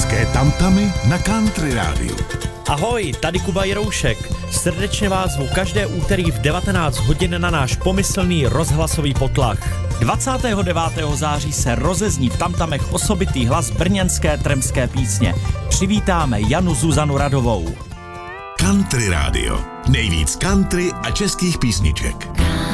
České tamtamy na Country Rádiu. Ahoj, tady Kuba Jiroušek. Srdečně vás zvu každé úterý v 19 hodin na náš pomyslný rozhlasový potlach. 29. září se rozezní v tamtamech osobitý hlas brněnské tremské písně. Přivítáme Janu Zuzanu Radovou. Country Rádio. Nejvíc country a českých písniček.